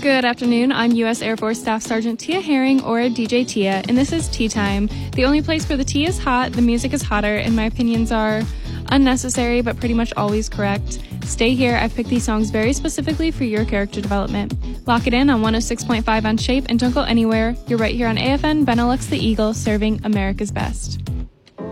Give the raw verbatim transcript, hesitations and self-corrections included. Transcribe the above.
Good afternoon, I'm U S Air Force Staff Sergeant Tia Herring, or D J Tia, and this is Tea Time, the only place where the tea is hot, the music is hotter, and my opinions are unnecessary but pretty much always correct. Stay here, I've picked these songs very specifically for your character development. Lock it in on one oh six point five on Shape and don't go anywhere. You're right here on A F N, Benelux the Eagle, serving America's best.